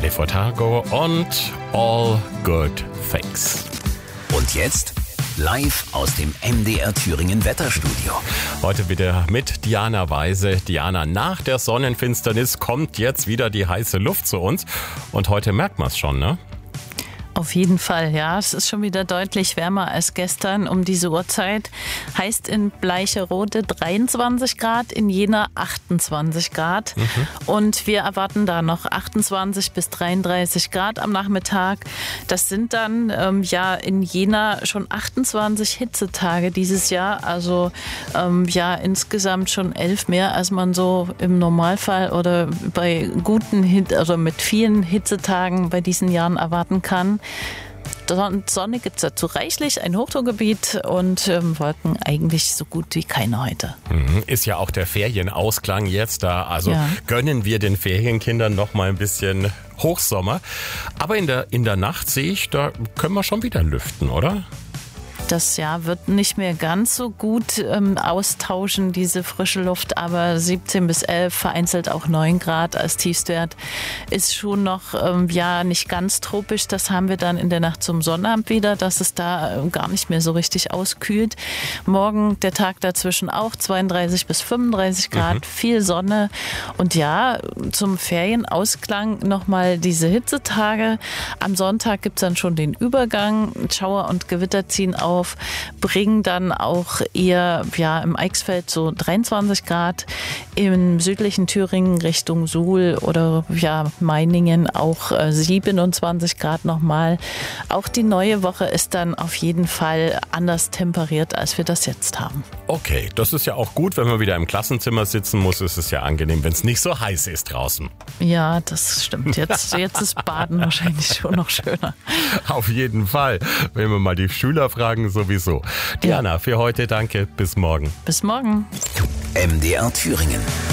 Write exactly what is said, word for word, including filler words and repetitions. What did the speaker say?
Stefan Targo und All Good Things. Und jetzt live aus dem M D R Thüringen Wetterstudio. Heute wieder mit Diana Weise. Diana, nach der Sonnenfinsternis kommt jetzt wieder die heiße Luft zu uns. Und heute merkt man es schon, ne? Auf jeden Fall, ja. Es ist schon wieder deutlich wärmer als gestern um diese Uhrzeit. Heißt in Bleicherode dreiundzwanzig Grad, in Jena achtundzwanzig Grad. Mhm. Und wir erwarten da noch achtundzwanzig bis dreiunddreißig Grad am Nachmittag. Das sind dann ähm, ja in Jena schon achtundzwanzig Hitzetage dieses Jahr. Also ähm, ja insgesamt schon elf mehr, als man so im Normalfall oder bei guten Hit, also mit vielen Hitzetagen bei diesen Jahren erwarten kann. Sonne gibt es dazu reichlich, ein Hochdruckgebiet und ähm, Wolken eigentlich so gut wie keine heute. Ist ja auch der Ferienausklang jetzt da, also ja. Gönnen wir den Ferienkindern noch mal ein bisschen Hochsommer. Aber in der, in der Nacht sehe ich, da können wir schon wieder lüften, oder? Das Jahr wird nicht mehr ganz so gut ähm, austauschen, diese frische Luft, aber siebzehn bis elf, vereinzelt auch neun Grad als Tiefstwert ist schon noch ähm, ja nicht ganz tropisch. Das haben wir dann in der Nacht zum Sonnabend wieder, dass es da äh, gar nicht mehr so richtig auskühlt. Morgen der Tag dazwischen auch zweiunddreißig bis fünfunddreißig Grad, mhm. viel Sonne und ja, zum Ferienausklang nochmal diese Hitzetage. Am Sonntag gibt es dann schon den Übergang, Schauer und Gewitter ziehen auf. Bringen dann auch eher ja, im Eichsfeld so dreiundzwanzig Grad, im südlichen Thüringen Richtung Suhl oder ja, Meiningen auch äh, siebenundzwanzig Grad nochmal. Auch die neue Woche ist dann auf jeden Fall anders temperiert, als wir das jetzt haben. Okay, das ist ja auch gut, wenn man wieder im Klassenzimmer sitzen muss, ist es ja angenehm, wenn es nicht so heiß ist draußen. Ja, das stimmt. Jetzt, jetzt ist Baden wahrscheinlich schon noch schöner. Auf jeden Fall, wenn wir mal die Schüler fragen, sowieso. Diana, für heute danke. Bis morgen. Bis morgen. M D R Thüringen.